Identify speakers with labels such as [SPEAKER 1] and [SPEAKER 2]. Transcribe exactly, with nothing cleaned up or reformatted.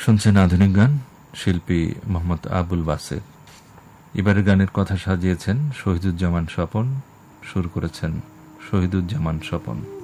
[SPEAKER 1] শুনছেন আধুনিক গান, শিল্পী মোহাম্মদ আবুল বাসেত। এবারের গানের কথা সাজিয়েছেন শহীদুজ্জামান স্বপন, সুর করেছেন শহীদুজ্জামান স্বপন।